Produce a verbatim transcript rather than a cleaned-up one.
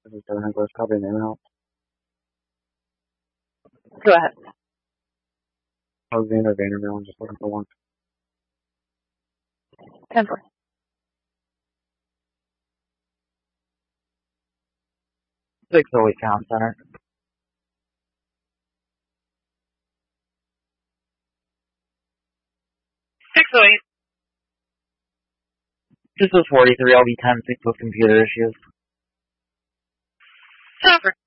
This is Kevin Nicholas, copy name and help. Go ahead. Alexander Vanderbilt, I'm just looking for one. ten four. six oh eight Town Center. six oh eight. This is forty-three, I'll be ten six with computer issues. Stopper.